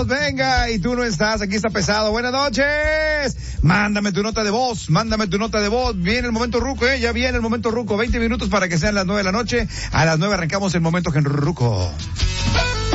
estamos, venga, y tú no estás, aquí está pesado. Buenas noches. Mándame tu nota de voz. Viene el momento ruco, ya viene el momento ruco. 20 minutos para que sean las 9 de la noche. A las 9 arrancamos el momento ruco.